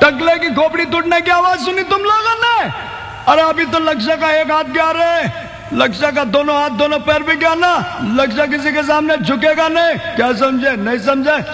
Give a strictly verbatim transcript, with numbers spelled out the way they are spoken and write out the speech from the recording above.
टकले की खोपड़ी टूटने की आवाज सुनी तुम लोगों ने? अरे अभी तो लक्ष्य का एक हाथ गया रे, लक्ष्य का दोनों हाथ दोनों पैर भी गया ना, लक्ष्य किसी के सामने झुकेगा नहीं। क्या समझे? नहीं समझे?